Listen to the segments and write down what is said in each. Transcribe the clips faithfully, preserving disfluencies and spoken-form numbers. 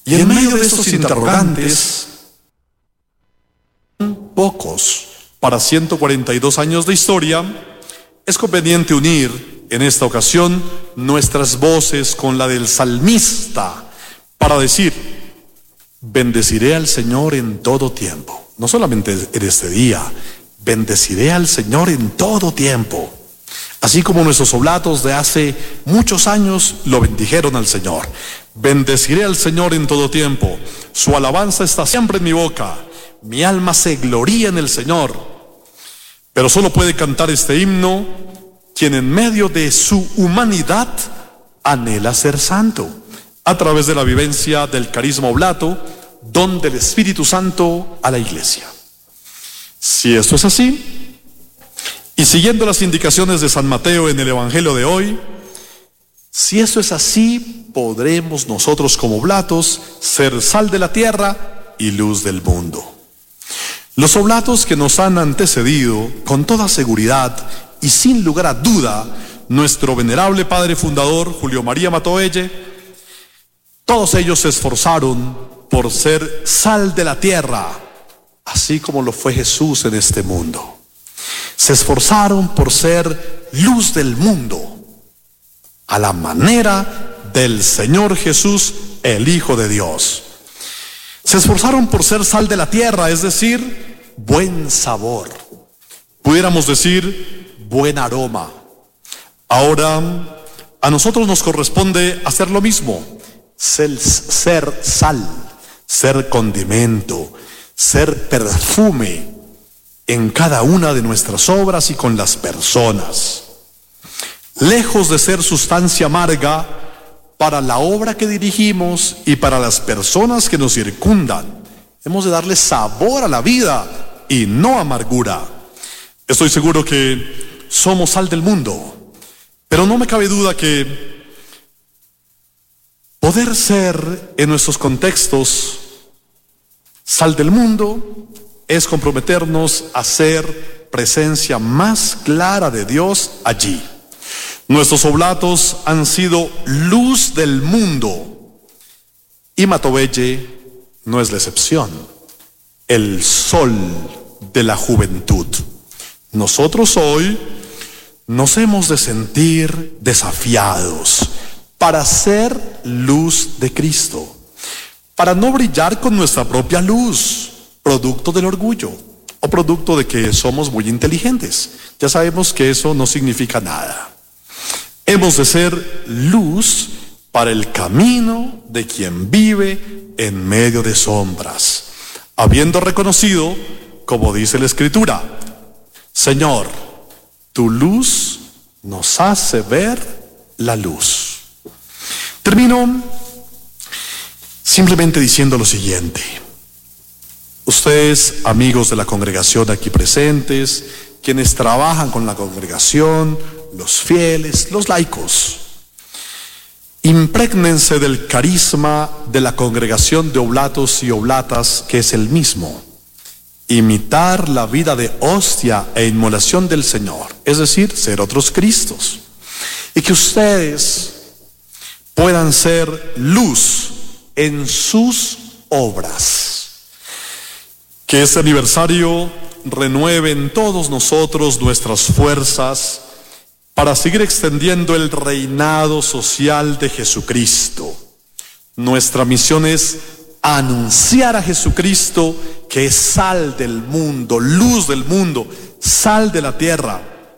Y en medio de estos interrogantes, pocos para ciento cuarenta y dos años de historia, es conveniente unir en esta ocasión nuestras voces con la del salmista para decir: bendeciré al Señor en todo tiempo. No solamente en este día, bendeciré al Señor en todo tiempo. Así como nuestros oblatos de hace muchos años lo bendijeron al Señor. Bendeciré al Señor en todo tiempo. Su alabanza está siempre en mi boca. Mi alma se gloría en el Señor. Pero solo puede cantar este himno quien en medio de su humanidad anhela ser santo, a través de la vivencia del carisma oblato, don del Espíritu Santo a la Iglesia. Si esto es así, y siguiendo las indicaciones de San Mateo en el Evangelio de hoy, si esto es así, podremos nosotros como oblatos ser sal de la tierra y luz del mundo. Los oblatos que nos han antecedido, con toda seguridad y sin lugar a duda, nuestro venerable padre fundador Julio María Matoelle, todos ellos se esforzaron por ser sal de la tierra, así como lo fue Jesús en este mundo. Se esforzaron por ser luz del mundo, a la manera del Señor Jesús, el Hijo de Dios. Se esforzaron por ser sal de la tierra, es decir, buen sabor. Pudiéramos decir, buen aroma. Ahora, a nosotros nos corresponde hacer lo mismo, ser, ser sal, ser condimento, ser perfume en cada una de nuestras obras y con las personas. Lejos de ser sustancia amarga para la obra que dirigimos y para las personas que nos circundan, hemos de darle sabor a la vida y no amargura. Estoy seguro que somos sal del mundo, pero no me cabe duda que poder ser en nuestros contextos sal del mundo es comprometernos a ser presencia más clara de Dios allí. Nuestros oblatos han sido luz del mundo y Matoelle no es la excepción, el sol de la juventud. Nosotros hoy nos hemos de sentir desafiados para ser luz de Cristo, para no brillar con nuestra propia luz, producto del orgullo o producto de que somos muy inteligentes. Ya sabemos que eso no significa nada. Hemos de ser luz para el camino de quien vive en medio de sombras, habiendo reconocido, como dice la Escritura: Señor, tu luz nos hace ver la luz. Termino simplemente diciendo lo siguiente. Ustedes, amigos de la congregación aquí presentes, quienes trabajan con la congregación, los fieles, los laicos, imprégnense del carisma de la congregación de oblatos y oblatas, que es el mismo: imitar la vida de hostia e inmolación del Señor, es decir, ser otros Cristos, y que ustedes puedan ser luz en sus obras. Que este aniversario renueve en todos nosotros nuestras fuerzas para seguir extendiendo el reinado social de Jesucristo. Nuestra misión es anunciar a Jesucristo, que es sal del mundo, luz del mundo, sal de la tierra,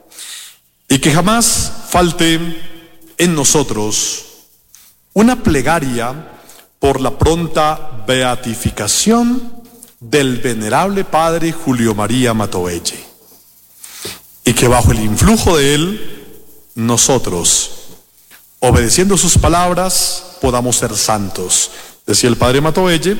y que jamás falte en nosotros una plegaria por la pronta beatificación del venerable padre Julio María Matoelle, y que bajo el influjo de él nosotros, obedeciendo sus palabras, podamos ser santos. Decía el padre Matoelle: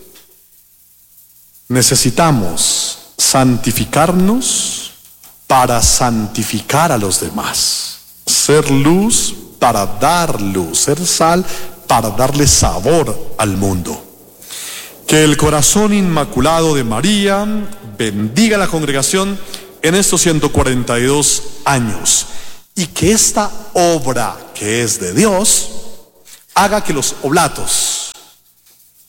necesitamos santificarnos para santificar a los demás, ser luz para dar luz, ser sal para darle sabor al mundo. Que el corazón inmaculado de María bendiga a la congregación en estos ciento cuarenta y dos años, y que esta obra que es de Dios haga que los oblatos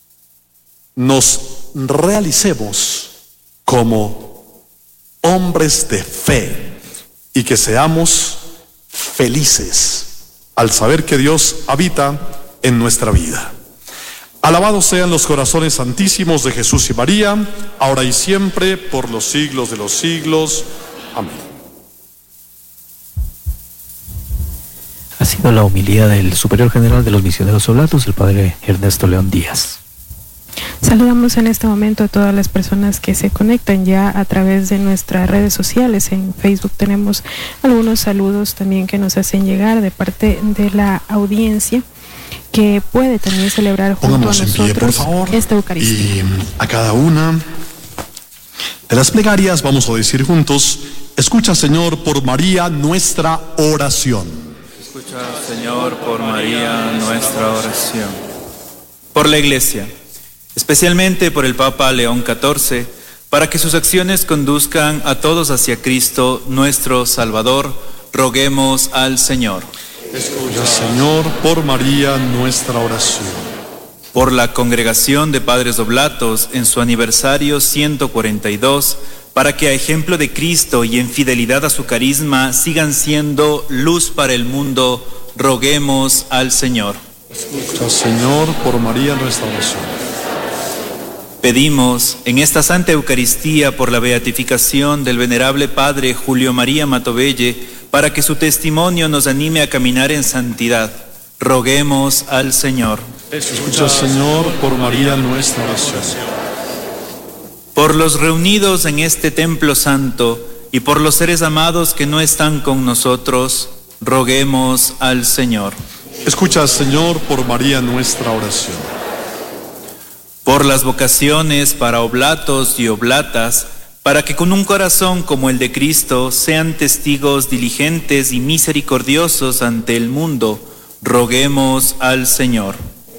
nos realicemos como hombres de fe y que seamos felices al saber que Dios habita en nuestra vida. Alabados sean los corazones santísimos de Jesús y María, ahora y siempre, por los siglos de los siglos. Amén. Ha sido la homilía del Superior General de los Misioneros Oblatos, el Padre Ernesto León Díaz. Saludamos en este momento a todas las personas que se conectan ya a través de nuestras redes sociales. En Facebook tenemos algunos saludos también que nos hacen llegar de parte de la audiencia, que puede también celebrar junto Pongamos a nosotros en pie, por favor, esta Eucaristía. Y a cada una de las plegarias vamos a decir juntos: escucha, Señor, por María nuestra oración. Escucha, Señor, por María nuestra oración. Por la Iglesia, especialmente por el Papa León catorce, para que sus acciones conduzcan a todos hacia Cristo, nuestro Salvador, roguemos al Señor. Escucha, Señor, por María nuestra oración. Por la Congregación de Padres Oblatos en su aniversario ciento cuarenta y dos, para que a ejemplo de Cristo y en fidelidad a su carisma sigan siendo luz para el mundo, roguemos al Señor. Escucha, Señor, por María nuestra oración. Pedimos en esta Santa Eucaristía por la beatificación del venerable Padre Julio María Matovelle, para que su testimonio nos anime a caminar en santidad. Roguemos al Señor. Escucha, Señor, por María nuestra oración. Por los reunidos en este templo santo y por los seres amados que no están con nosotros, roguemos al Señor. Escucha, Señor, por María nuestra oración. Por las vocaciones para oblatos y oblatas, para que con un corazón como el de Cristo sean testigos diligentes y misericordiosos ante el mundo, roguemos al Señor.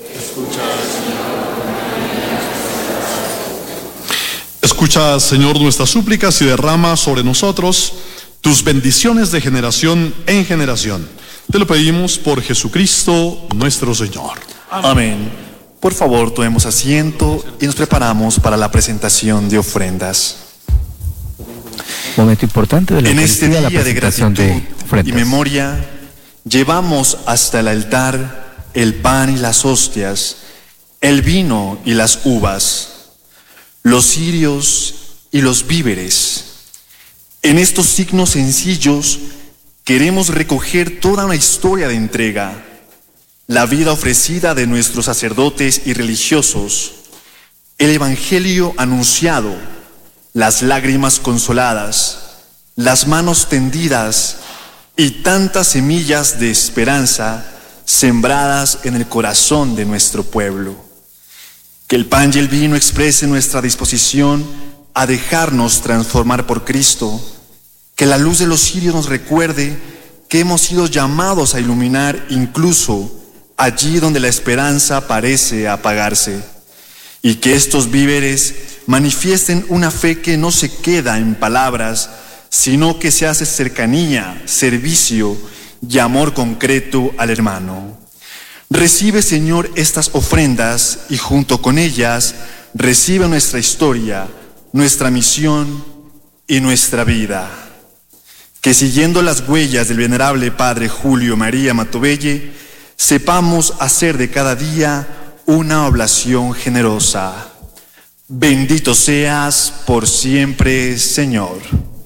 Escucha, Señor, nuestras súplicas y derrama sobre nosotros tus bendiciones de generación en generación. Te lo pedimos por Jesucristo nuestro Señor. Amén. Por favor, tomemos asiento y nos preparamos para la presentación de ofrendas. Momento importante de la En este Eucaristía, día la de presentación gratitud de ofrendas. y memoria, llevamos hasta el altar el pan y las hostias, el vino y las uvas, los cirios y los víveres. En estos signos sencillos queremos recoger toda una historia de entrega, la vida ofrecida de nuestros sacerdotes y religiosos, el evangelio anunciado, las lágrimas consoladas, las manos tendidas y tantas semillas de esperanza sembradas en el corazón de nuestro pueblo. Que el pan y el vino expresen nuestra disposición a dejarnos transformar por Cristo. Que la luz de los cirios nos recuerde que hemos sido llamados a iluminar incluso allí donde la esperanza parece apagarse. Y que estos víveres manifiesten una fe que no se queda en palabras, sino que se hace cercanía, servicio y amor concreto al hermano. Recibe, Señor, estas ofrendas y junto con ellas recibe nuestra historia, nuestra misión y nuestra vida. Que siguiendo las huellas del venerable Padre Julio María Matovelle, sepamos hacer de cada día una oblación generosa. Bendito seas por siempre, Señor.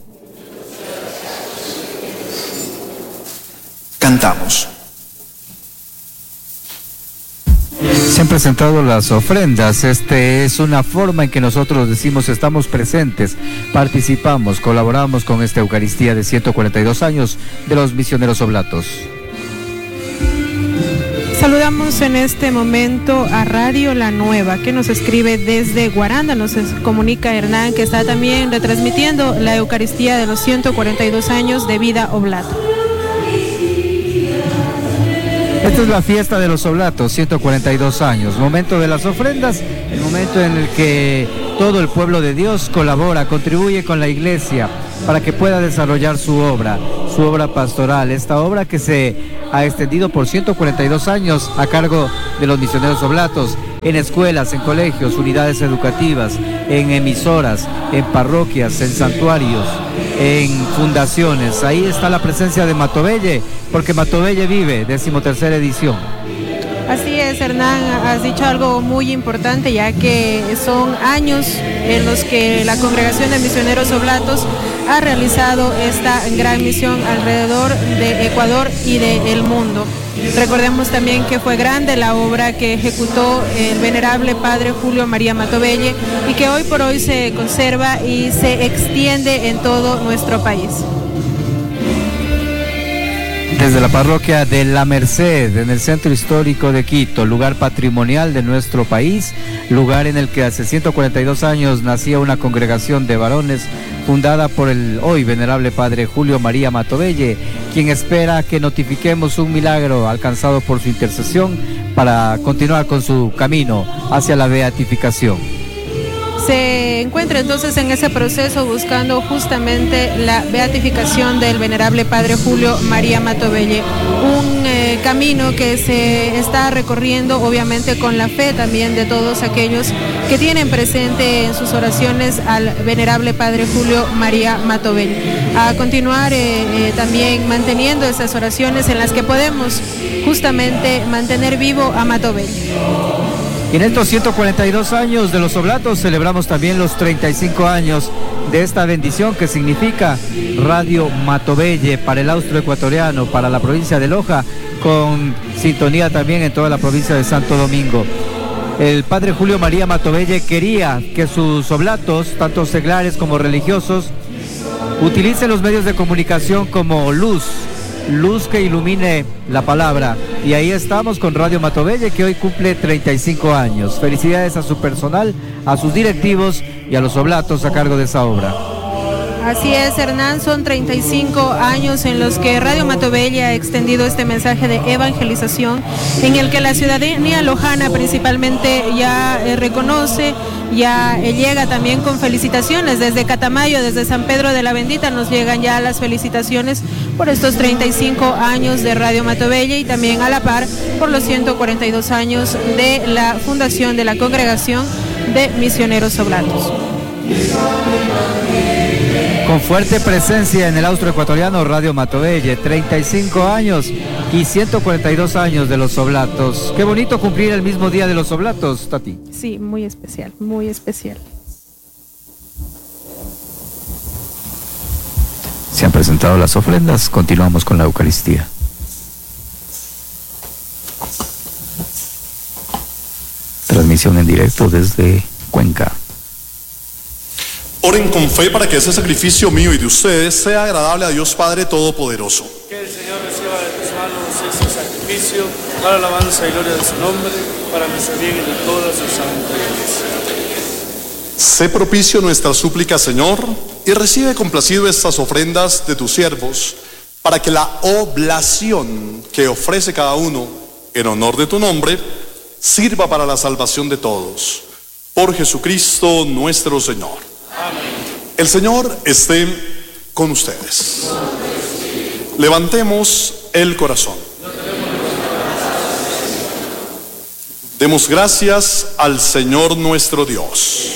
Cantamos. Se han presentado las ofrendas. Este es una forma en que nosotros decimos estamos presentes, participamos, colaboramos con esta Eucaristía de ciento cuarenta y dos años de los Misioneros Oblatos. Saludamos en este momento a Radio La Nueva, que nos escribe desde Guaranda. Nos comunica Hernán que está también retransmitiendo la Eucaristía de los ciento cuarenta y dos años de vida oblata. Esta es la fiesta de los oblatos, ciento cuarenta y dos años, momento de las ofrendas, el momento en el que todo el pueblo de Dios colabora, contribuye con la iglesia para que pueda desarrollar su obra, su obra pastoral, esta obra que se ha extendido por ciento cuarenta y dos años a cargo de los Misioneros Oblatos, en escuelas, en colegios, unidades educativas, en emisoras, en parroquias, en santuarios, en fundaciones. Ahí está la presencia de Matovelle, porque Matovelle vive, decimotercera edición. Así es, Hernán, has dicho algo muy importante, ya que son años en los que la Congregación de Misioneros Oblatos ha realizado esta gran misión alrededor de Ecuador y del mundo. Recordemos también que fue grande la obra que ejecutó el venerable padre Julio María Matovelle y que hoy por hoy se conserva y se extiende en todo nuestro país. Desde la parroquia de La Merced, en el centro histórico de Quito, lugar patrimonial de nuestro país, lugar en el que hace ciento cuarenta y dos años nacía una congregación de varones fundada por el hoy venerable padre Julio María Matovelle, quien espera que notifiquemos un milagro alcanzado por su intercesión para continuar con su camino hacia la beatificación. Se encuentra entonces en ese proceso buscando justamente la beatificación del venerable padre Julio María Matovelle, un eh, camino que se está recorriendo obviamente con la fe también de todos aquellos que tienen presente en sus oraciones al venerable padre Julio María Matovelle. A continuar eh, eh, también manteniendo esas oraciones en las que podemos justamente mantener vivo a Matovelle. Y en estos ciento cuarenta y dos años de los Oblatos celebramos también los treinta y cinco años de esta bendición que significa Radio Matovelle para el austro ecuatoriano, para la provincia de Loja, con sintonía también en toda la provincia de Santo Domingo. El padre Julio María Matovelle quería que sus oblatos, tanto seglares como religiosos, utilicen los medios de comunicación como luz, luz que ilumine la palabra. Y ahí estamos con Radio Matovelle, que hoy cumple treinta y cinco años. Felicidades a su personal, a sus directivos y a los oblatos a cargo de esa obra. Así es, Hernán, son treinta y cinco años en los que Radio Matovelle ha extendido este mensaje de evangelización, en el que la ciudadanía lojana principalmente ya eh, reconoce, ya eh, llega también con felicitaciones. Desde Catamayo, desde San Pedro de la Bendita nos llegan ya las felicitaciones por estos treinta y cinco años de Radio Matovelle y también a la par por los ciento cuarenta y dos años de la fundación de la Congregación de Misioneros Oblatos. Con fuerte presencia en el austro ecuatoriano, Radio Matovelle, treinta y cinco años y ciento cuarenta y dos años de los Oblatos. Qué bonito cumplir el mismo día de los Oblatos, Tati. Sí, muy especial, muy especial. Se han presentado las ofrendas, continuamos con la Eucaristía. Transmisión en directo desde Cuenca. Oren con fe para que ese sacrificio mío y de ustedes sea agradable a Dios Padre Todopoderoso. Que el Señor reciba de tus manos ese sacrificio para la alabanza y gloria de su nombre, para nuestro bien y de toda su santa iglesia. Sé propicio nuestra súplica, Señor, y recibe complacido estas ofrendas de tus siervos, para que la oblación que ofrece cada uno en honor de tu nombre sirva para la salvación de todos. Por Jesucristo nuestro Señor. Amén. El Señor esté con ustedes. Levantemos el corazón. Demos gracias al Señor nuestro Dios.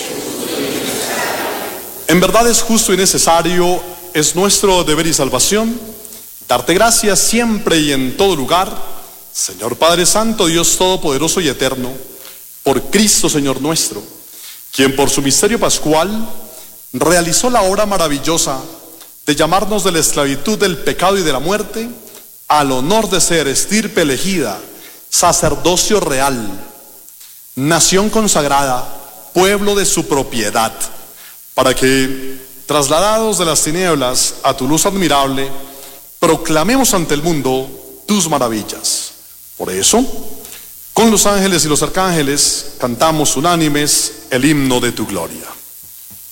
En verdad es justo y necesario, es nuestro deber y salvación, darte gracias siempre y en todo lugar, Señor Padre Santo, Dios Todopoderoso y Eterno, por Cristo Señor nuestro, quien por su misterio pascual realizó la obra maravillosa de llamarnos de la esclavitud del pecado y de la muerte al honor de ser estirpe elegida, sacerdocio real, nación consagrada, pueblo de su propiedad, para que, trasladados de las tinieblas a tu luz admirable, proclamemos ante el mundo tus maravillas. Por eso, con los ángeles y los arcángeles, cantamos unánimes el himno de tu gloria.